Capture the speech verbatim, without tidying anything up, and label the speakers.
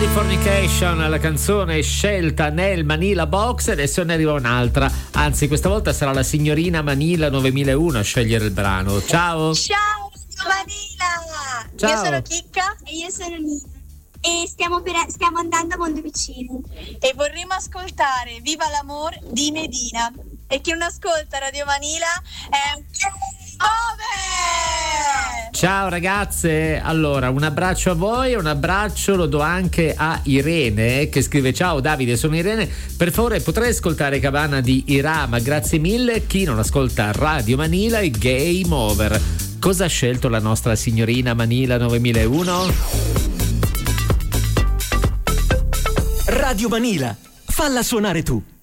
Speaker 1: Californication, la canzone scelta nel Manila Box, e adesso ne arriva un'altra, anzi questa volta sarà la signorina Manila novemilauno a scegliere il brano. Ciao!
Speaker 2: Ciao Manila!
Speaker 1: Ciao.
Speaker 2: Io sono Chicca
Speaker 3: E io sono Nina. E stiamo, per, stiamo andando a Mondovicino.
Speaker 2: e vorremmo ascoltare Viva l'amor di Medina. E chi non ascolta Radio Manila è un Ove!
Speaker 1: Ciao ragazze, allora un abbraccio a voi, un abbraccio lo do anche a Irene che scrive: ciao Davide, sono Irene, per favore potrei ascoltare Cabana di Irama, grazie mille. Chi non ascolta Radio Manila è Game Over. Cosa ha scelto la nostra signorina Manila novemilauno?
Speaker 4: Radio Manila, falla suonare tu.